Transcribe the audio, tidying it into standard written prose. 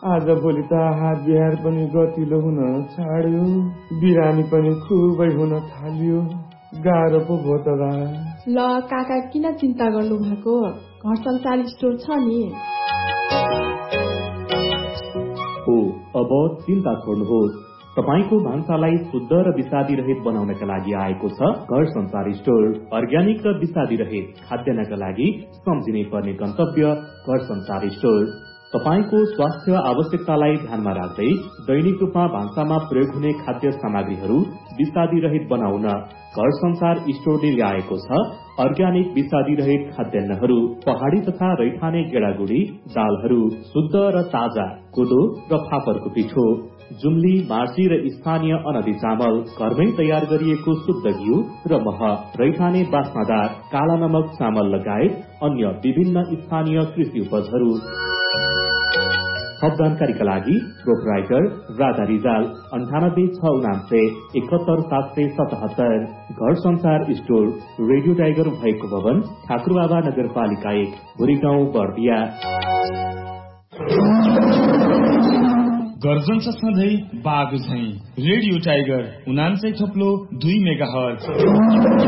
आज भोलि त हात बिहार पनि गतिलो हुन छाड्यो, बिरामी पनि खुबै हुन थाल्यो, गाह्रो पो भयो त बा। ल काका किन चिन्ता गर्नु भएको, घर संसार स्टोर छ नि। हो, अब चिन्ता छोड्नुहोस्। तपाईको भान्सालाई शुद्ध र विषादी रहित बनाउनका लागि आएको छ घर संसार स्टोर। अर्ग्यानिक र विषादी रहित खाद्यान्नका लागि सम्झिनै पर्ने गन्तव्य घर संसार स्टोर। तपाईको स्वास्थ्य आवश्यकतालाई ध्यानमा राख्दै दैनिक रूपमा भान्सामा प्रयोग हुने खाद्य सामग्रीहरू विषादी रहित बनाउन घर संसार स्टोरले ल्याएको छ अर्ग्यानिक विषादी रहित खाद्यान्नहरू। पहाड़ी तथा रैथाने गेडागुडी दालहरू, शुद्ध र ताजा कोदो र फापरको पिठो, जुम्ली, मार्सी र स्थानीय अनदी चामल, घरमै तयार गरिएको शुद्ध घिउ र मह, रैथाने बास्नादार काला नमक चामल लगायत अन्य विभिन्न स्थानीय कृषि उपजहरू। थप जानकारीका लागि प्रोपराइटर राधा रिजाल 9869717777। घर संसार स्टोर, रेडियो टाइगर भएको भवन, ठाकुरबाबा नगरपालिका 1, भुरीगाउँ, बर्दिया। गर्जन छ सधैँ बाघ झैं। Radio tiger 99.2 megahertz.